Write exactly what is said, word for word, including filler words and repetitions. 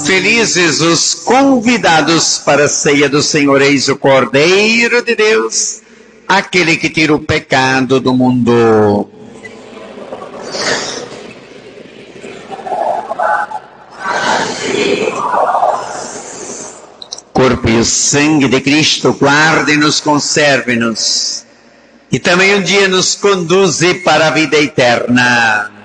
Felizes os convidados para a ceia do Senhor, eis o Cordeiro de Deus, aquele que tira o pecado do mundo. Corpo e o sangue de Cristo guardem-nos, conservem-nos e também um dia nos conduze para a vida eterna.